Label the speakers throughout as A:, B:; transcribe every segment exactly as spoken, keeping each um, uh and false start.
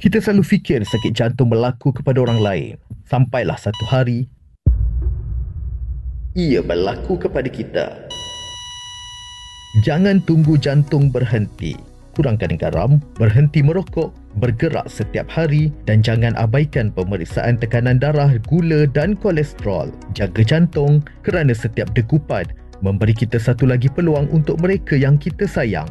A: Kita selalu fikir sakit jantung berlaku kepada orang lain. Sampailah satu hari, ia berlaku kepada kita. Jangan tunggu jantung berhenti. Kurangkan garam, berhenti merokok, bergerak setiap hari dan jangan abaikan pemeriksaan tekanan darah, gula dan kolesterol. Jaga jantung kerana setiap degupan memberi kita satu lagi peluang untuk mereka yang kita sayang.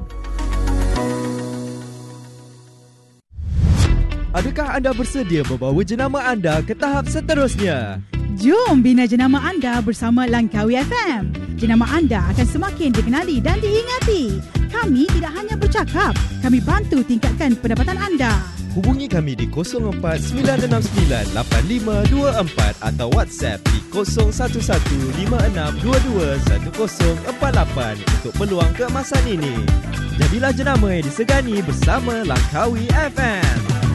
B: Adakah anda bersedia membawa jenama anda ke tahap seterusnya?
C: Jom bina jenama anda bersama Langkawi F M. Jenama anda akan semakin dikenali dan diingati. Kami tidak hanya bercakap, kami bantu tingkatkan pendapatan anda.
B: Hubungi kami di kosong empat sembilan enam sembilan lapan lima dua empat atau WhatsApp di kosong satu satu lima enam dua dua satu kosong empat lapan untuk peluang keemasan ini. Jadilah jenama yang disegani bersama Langkawi F M.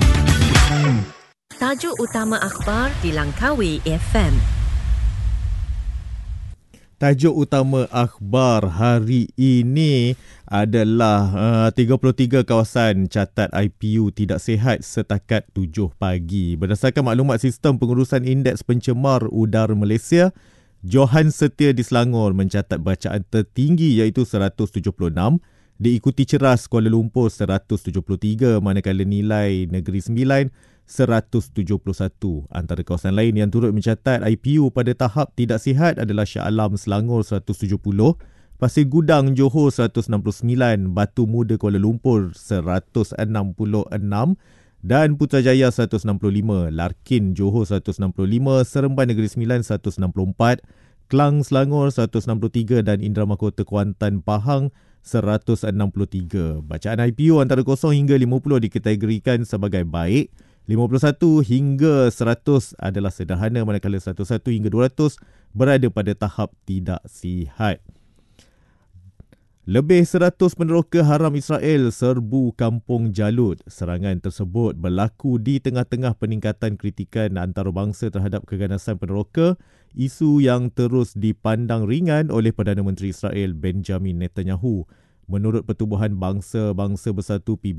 D: Tajuk utama akhbar di Langkawi F M.
E: Tajuk utama akhbar hari ini adalah uh, tiga puluh tiga kawasan catat I P U tidak sihat setakat tujuh pagi. Berdasarkan maklumat Sistem Pengurusan Indeks Pencemar Udara Malaysia, Johan Setia di Selangor mencatat bacaan tertinggi iaitu seratus tujuh puluh enam, diikuti Ceras Kuala Lumpur seratus tujuh puluh tiga, manakala nilai Negeri Sembilan seratus tujuh puluh satu. Antara kawasan lain yang turut mencatat I P U pada tahap tidak sihat adalah Shah Alam Selangor seratus tujuh puluh, Pasir Gudang Johor seratus enam puluh sembilan, Batu Muda Kuala Lumpur seratus enam puluh enam dan Putrajaya seratus enam puluh lima, Larkin Johor seratus enam puluh lima, Seremban Negeri Sembilan seratus enam puluh empat, Klang Selangor seratus enam puluh tiga dan Indra Mahkota Kuantan Pahang seratus enam puluh tiga. Bacaan I P U antara kosong hingga lima puluh dikategorikan sebagai baik, lima puluh satu hingga seratus adalah sederhana, manakala seratus satu hingga dua ratus berada pada tahap tidak sihat. Lebih seratus peneroka haram Israel serbu kampung Jalut. Serangan tersebut berlaku di tengah-tengah peningkatan kritikan antarabangsa terhadap keganasan peneroka, isu yang terus dipandang ringan oleh Perdana Menteri Israel Benjamin Netanyahu. Menurut Pertubuhan Bangsa-Bangsa Bersatu P B